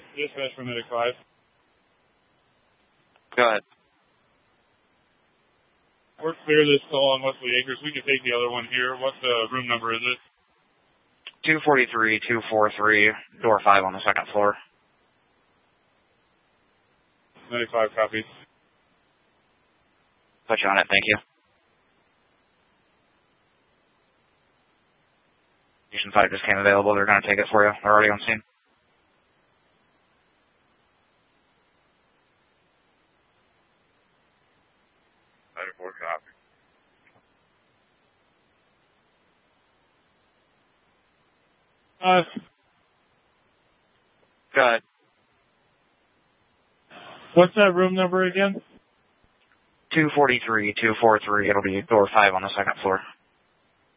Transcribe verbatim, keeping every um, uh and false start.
Dispatch for Medic five. Go ahead. We're clear this call on Wesley Acres. We can take the other one here. What uh, room number is it? two forty-three, two forty-three, door five on the second floor. Medic five copies. Put you on it, thank you. Station five just came available. They're going to take it for you. They're already on scene. ninety-four copy. Uh, Go ahead. What's that room number again? two forty-three, two forty-three. It'll be door five on the second floor.